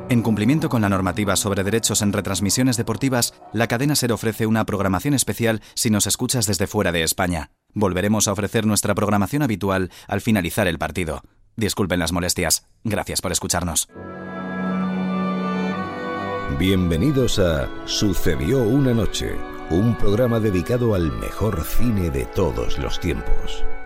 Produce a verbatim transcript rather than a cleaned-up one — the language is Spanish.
En cumplimiento con la normativa sobre derechos en retransmisiones deportivas, la cadena SER ofrece una programación especial si nos escuchas desde fuera de España. Volveremos a ofrecer nuestra programación habitual al finalizar el partido. Disculpen las molestias. Gracias por escucharnos. Bienvenidos a Sucedió una noche, un programa dedicado al mejor cine de todos los tiempos.